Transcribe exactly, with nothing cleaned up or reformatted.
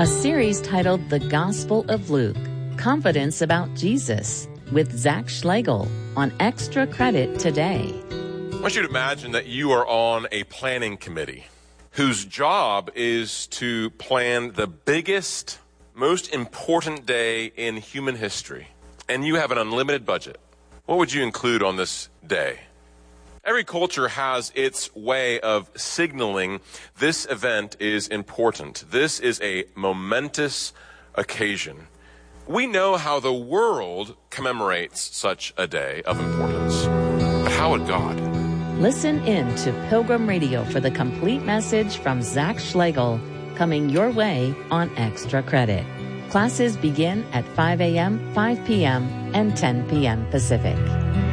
a series titled The Gospel of Luke, Confidence About Jesus, with Zach Schlegel on Extra Credit today. I want you to imagine that you are on a planning committee whose job is to plan the biggest, most important day in human history, and you have an unlimited budget. What would you include on this day? Every culture has its way of signaling this event is important. This is a momentous occasion. We know how the world commemorates such a day of importance. But how would God? Listen in to Pilgrim Radio for the complete message from Zach Schlegel, coming your way on Extra Credit. Classes begin at five a.m., five p.m., and ten p.m. Pacific.